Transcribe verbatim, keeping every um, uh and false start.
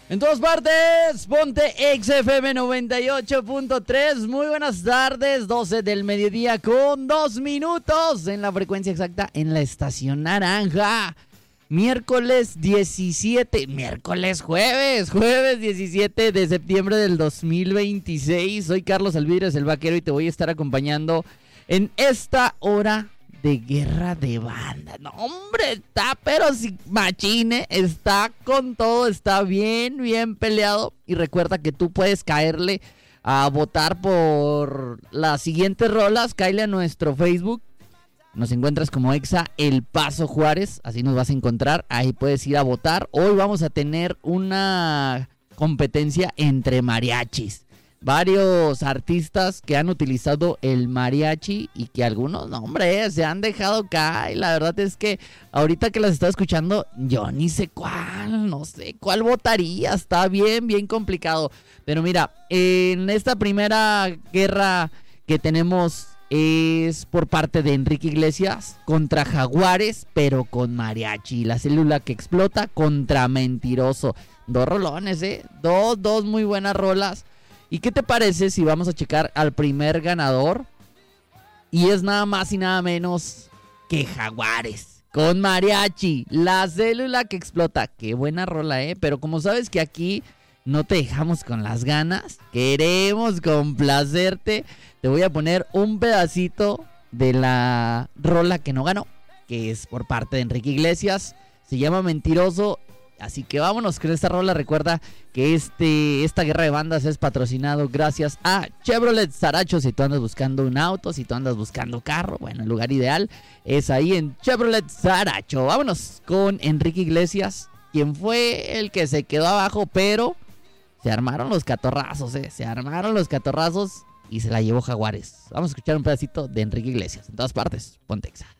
En todas partes, ponte X F M noventa y ocho punto tres. Muy buenas tardes, doce del mediodía con dos minutos en la frecuencia exacta en la estación naranja. Miércoles diecisiete, miércoles jueves, jueves diecisiete de septiembre del dos mil veintiséis. Soy Carlos Alvidres, el vaquero, y te voy a estar acompañando en esta hora de guerra de banda. No, hombre, está pero si machine, está con todo, está bien, bien peleado. Y recuerda que tú puedes caerle a votar por las siguientes rolas. Cáele a nuestro Facebook. Nos encuentras como Exa El Paso Juárez, así nos vas a encontrar. Ahí puedes ir a votar. Hoy vamos a tener una competencia entre mariachis. Varios artistas que han utilizado el mariachi y que algunos, no hombre, se han dejado caer. La verdad es que ahorita que las estaba escuchando, yo ni sé cuál, no sé cuál votaría. Está bien, bien complicado. Pero mira, en esta primera guerra que tenemos es por parte de Enrique Iglesias contra Jaguares, pero con mariachi. La célula que explota contra Mentiroso. Dos rolones, ¿eh? Dos, dos muy buenas rolas. ¿Y qué te parece si vamos a checar al primer ganador? Y es nada más y nada menos que Jaguares con mariachi. La célula que explota. Qué buena rola, ¿eh? Pero como sabes que aquí no te dejamos con las ganas, queremos complacerte, te voy a poner un pedacito de la rola que no ganó, que es por parte de Enrique Iglesias. Se llama Mentiroso. Así que vámonos con esta rola. Recuerda que este esta guerra de bandas es patrocinado gracias a Chevrolet Saracho. Si tú andas buscando un auto, si tú andas buscando carro, bueno, el lugar ideal es ahí en Chevrolet Saracho. Vámonos con Enrique Iglesias, quien fue el que se quedó abajo, pero se armaron los catorrazos, eh. Se armaron los catorrazos y se la llevó Jaguares. Vamos a escuchar un pedacito de Enrique Iglesias. En todas partes, ponte Exa.